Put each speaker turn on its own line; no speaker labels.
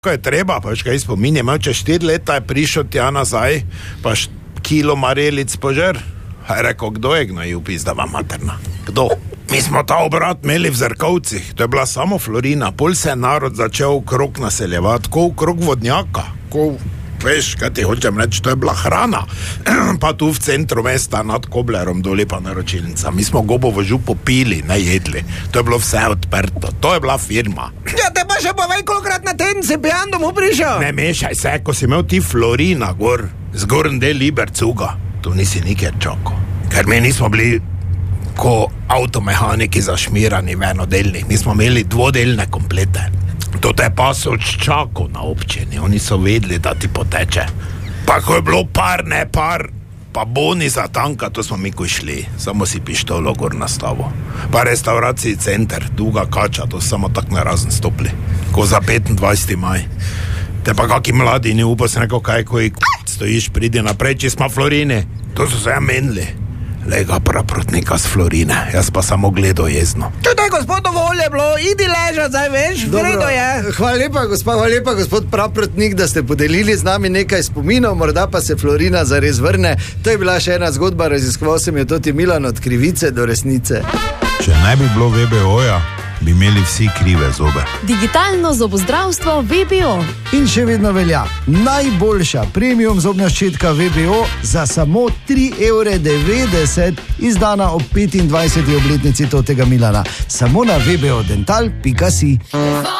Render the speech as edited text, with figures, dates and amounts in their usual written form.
Ko je treba, pa še kaj spominje, imel čez 4 leta je prišel tja nazaj, pa kilo marelic požer. A je rekel, kdo je gnojil, pizdava materna? Kdo? Mi smo ta obrat imeli v Zrkovcih, to je bila samo Florina, pol se je narod začel okrog naseljevati, ko okrog vodnjaka, ko, veš, kaj ti hočem reči, to je bila hrana, pa tu v centru mesta nad Koblerom doli pa naročilnica, mi smo gobovo župo pili, ne jedli, to je bilo vse odprto, to je bila firma.
Ja, te pa še povej, kolikrat na teden si pijan domov prišel?
Ne mešaj se, ko si imel ti Florina gor, zgorn del Libercuga, tu nisi nikjer čakal, ker mi nismo bili ko avtomehaniki zašmirani venodelni, mi smo imeli dvodelne komplete. To te pa so čakal na občini, oni so vedeli, da ti poteče. Pa ko je bilo par, pa boni za tanka, to smo mi ko šli, samo si pištolo gor nastavo. Pa restauraciji center, Duga Kača, to samo tak narazen stopli, ko za 25. maj. Te pa kaki mladi, ni upal se neko kaj, ko stojiš, pridi naprej, če smo Florine, to so se menili. Lega praprotnika z Florine, jaz pa samo gledal jezno.
Tudi gospod dovolj je bilo, idi ležat, zdaj veš, vredo je.
Hvala lepa, gospod praprotnik, da ste podelili z nami nekaj spominov, morda pa se Florina zares vrne. To je bila še ena zgodba, raziskoval sem jo toti Milan od krivice do resnice.
Če ne bi bilo VBO-ja, bi imeli vsi krive zobe.
Digitalno zobozdravstvo VBO.
In še vedno velja, najboljša premium zobna ščetka VBO za samo 3,90 €, izdana ob 25. obletnici totega Milana. Samo na vbodental.si.